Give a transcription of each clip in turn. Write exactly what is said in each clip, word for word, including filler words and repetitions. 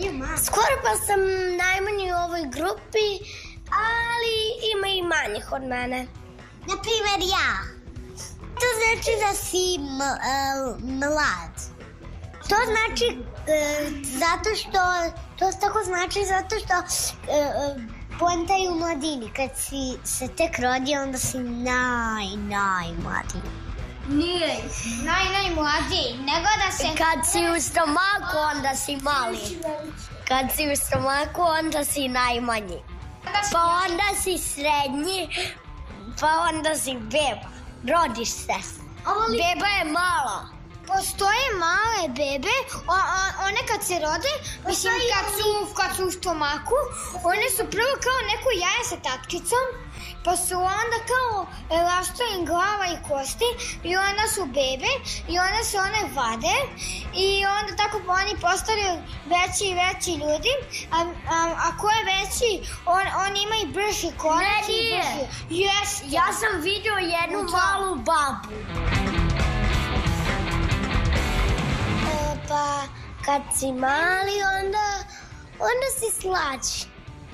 Skoro pa sam najmanji u ovoj grupi, ali ima i manjih od mene. Naprimer ja. To znači da si m, uh, mlad. To znači uh, zato što, to tako znači zato što uh, poenta je u mladini. Kad si se tek rodio, onda si naj, najmladiji. Nije. Naj, najmladiji, nego da se... Kad si u stomaku, onda si mali. Kad si u stomaku, onda si najmanji. Pa onda si srednji, pa onda si beba. Rodiš se. Beba je mala. Postoje male bebe, o, o, one kad se rode, mislim kad su, kad su u stomaku, one su prvo kao neko jaje sa tatkicom, pa su onda kao rastu im glava i kosti i onda su bebe i onda se one vade i onda tako oni postaju veći i veći ljudi, a, a, a ko je veći, on, on ima i brži korak i brži. Yes, ja sam vidio jednu malu babu. Pa kad si mali, onda, onda si slađi.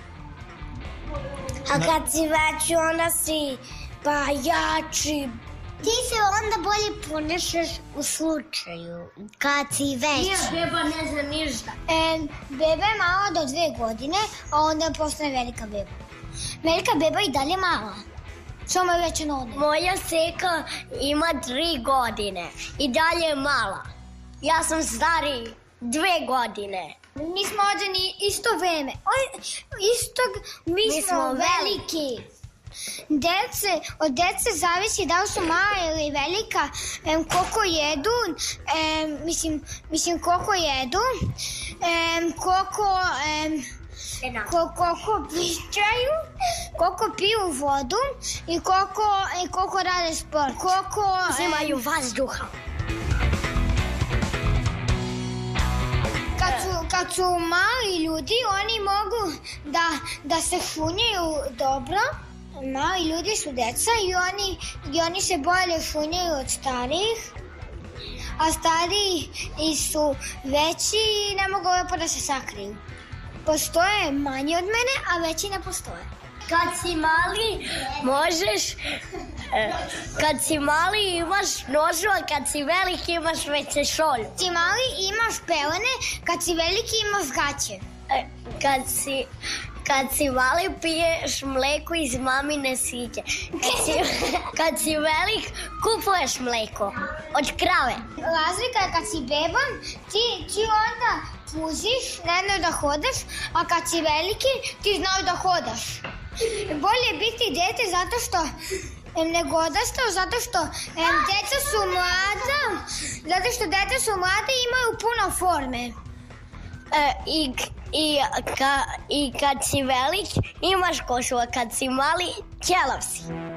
A kad si veći, onda si pa jači. Ti se onda bolje ponašaš u slučaju kad si veći. Nije, beba ne zna ništa. E, beba je mala do dve godine, a onda postane velika beba. Velika beba i dalje mala. Samo je veća noge. Moja seka ima tri godine i dalje je mala. Ja sam stariji dve godine. Mi smo rođeni isto vreme. Istog, mi, mi smo, smo veliki. Dece, od dece zavisi da li su mala ili velika, em, koliko jedu, em, mislim, mislim koliko jedu, em, koliko, em, ko, koliko pričaju, koliko piju vodu i koliko, i koliko rade sport. Koliko uzimaju vazduha. Kad su, kad su mali ljudi, oni mogu da, da se šunjaju dobro. Mali ljudi su deca i oni, i oni se bolje šunjaju od starijih. A stariji su veći i ne mogu lepo da se sakriju. Postoje manji od mene, a veći ne postoje. Kad si mali, možeš... Kad si mali imaš nožu, a kad si veliki imaš veće šolju. Kad si mali imaš pelene, kad si veliki imaš gaće. Kad si, kad si mali piješ mleko iz mamine sike. Kad si, kad si velik kupuješ mleko od krave. Razlika je kad si beban, ti, ti onda puziš, ne znaš da hodaš, a kad si veliki ti znaš da hodaš. Bolje je biti dete zato što nego odrastao, zato što em, deca su mlada, zato što deca su mlada i imaju puno forme. E, i, i, ka, I kad si velik imaš košu, a kad si mali ćelav si.